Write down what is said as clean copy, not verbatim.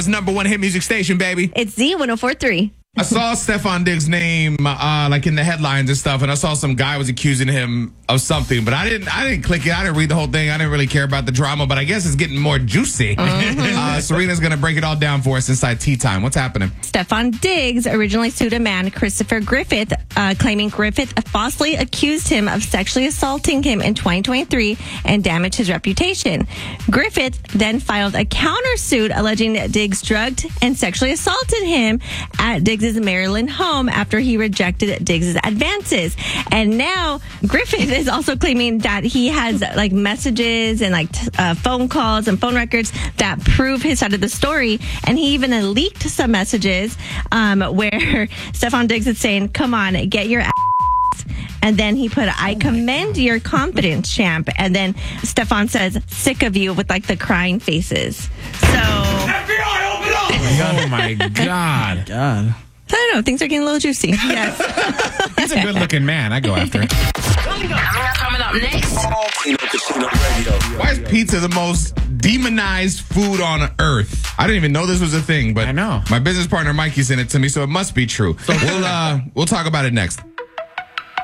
#1 hit music station, baby. It's Z1043. I saw Stefan Diggs' name like in the headlines and stuff, and I saw some guy was accusing him of something, but I didn't click it. I didn't read the whole thing. I didn't really care about the drama, but I guess it's getting more juicy. Serena's gonna break it all down for us inside Tea Time. What's happening? Stefan Diggs originally sued a man, Christopher Griffith, claiming Griffith falsely accused him of sexually assaulting him in 2023 and damaged his reputation. Griffith then filed a countersuit alleging that Diggs drugged and sexually assaulted him at Diggs' Maryland home after he rejected Diggs' advances. And now Griffith is also claiming that he has like messages and like phone calls and phone records that prove his side of the story. And he even leaked some messages where Stefan Diggs is saying, "Come on, get your ass." And then he put, "I commend your confidence, champ." And then Stefan says, "Sick of you," with like the crying faces. So FBI, open up! Oh my God. I don't know. Things are getting a little juicy. Yes. He's a good-looking man. I go after it. Coming up next. Why is pizza the most demonized food on earth? I didn't even know this was a thing, but I know. My business partner Mikey sent it to me, so it must be true. So we'll talk about it next.